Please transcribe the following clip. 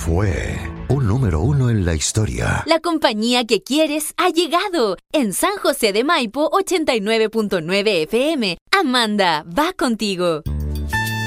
fue un número uno en la historia. La compañía que quieres ha llegado. En San José de Maipo, 89.9 FM. Amanda, va contigo.